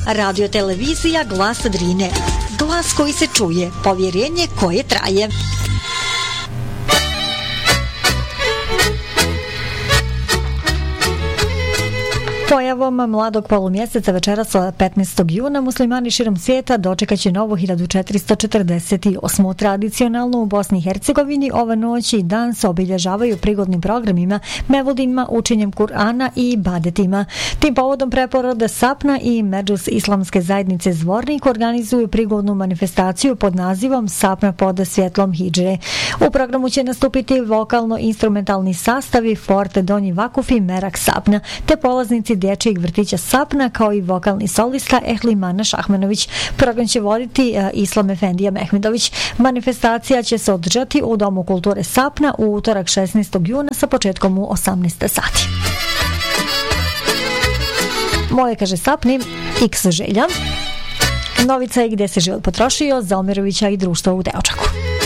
Radio televizija Glas Drine. Glas koji se čuje, povjerenje koje traje. Pojavom mladog polumjeseca večeras 15. juna muslimani širom svijeta dočekaće novu 1448. Tradicionalno u Bosni i Hercegovini ova noć i dan se obilježavaju prigodnim programima, mevudima, učenjem Kur'ana i ibadetima. Tim povodom preporode Sapna i Medžlis Islamske zajednice Zvornik organizuju prigodnu manifestaciju pod nazivom Sapna pod svjetlom hidžre. U programu će nastupiti vokalno-instrumentalni sastavi Forte Donji Vakuf i Merak Sapna, te polaznici dječjeg vrtića Sapna kao i vokalni solista Ehlimana Šahmenović. Program će voditi Islam Efendija Mehmedović. Manifestacija će se održati u Domu kulture Sapna u utorak 16. juna sa početkom u 18 sati. Moje, kaže Sapni, X želja. Novica je gdje se život potrošio za Omerovića i društvo u Deočaku.